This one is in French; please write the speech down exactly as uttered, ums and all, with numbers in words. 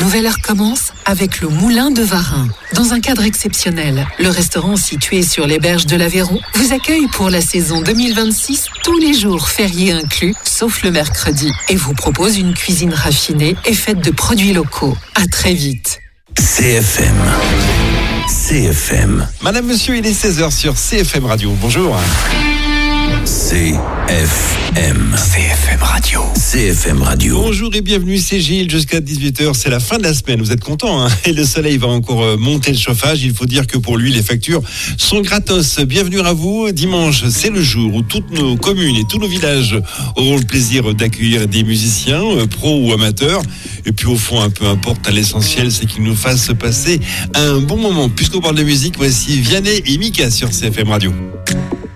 nouvelle heure commence avec le Moulin de Varin. Dans un cadre exceptionnel, le restaurant situé sur les berges de l'Aveyron vous accueille pour la saison deux mille vingt-six, tous les jours fériés inclus, sauf le mercredi, et vous propose une cuisine raffinée et faite de produits locaux. À très vite. C F M. C F M. Madame, monsieur, il est seize heures sur C F M Radio. Bonjour. C F M. C F M Radio. C F M Radio. Bonjour et bienvenue, c'est Gilles. Jusqu'à dix-huit heures, c'est la fin de la semaine. Vous êtes contents, hein? Et le soleil va encore monter le chauffage. Il faut dire que pour lui, les factures sont gratos. Bienvenue à vous. Dimanche, c'est le jour où toutes nos communes et tous nos villages auront le plaisir d'accueillir des musiciens, pros ou amateurs. Et puis au fond, un peu importe, l'essentiel, c'est qu'ils nous fassent passer un bon moment. Puisqu'on parle de musique, voici Vianney et Mika sur C F M Radio.